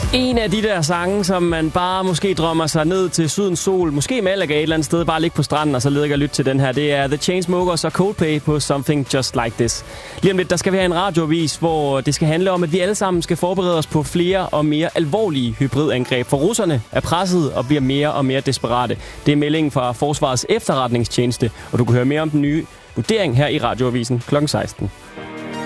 En af de der sange, som man bare måske drømmer sig ned til sydens sol, måske Malaga et eller andet sted, bare ligge på stranden og så ligge og lytte til den her. Det er The Chainsmokers og Coldplay på Something Just Like This. Lige om lidt, der skal vi have en radioavis, hvor det skal handle om, at vi alle sammen skal forberede os på flere og mere alvorlige hybridangreb. For russerne er presset og bliver mere og mere desperate. Det er meldingen fra Forsvarets efterretningstjeneste, og du kan høre mere om den nye vurdering her i radioavisen kl. 16.